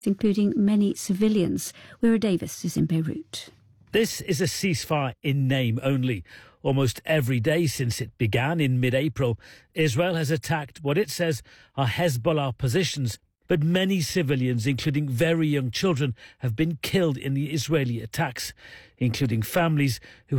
including many civilians. Wira Davis is in Beirut. This is a ceasefire in name only. Almost every day since it began in mid-April, Israel has attacked what it says are Hezbollah positions. But many civilians, including very young children, have been killed in the Israeli attacks, including families who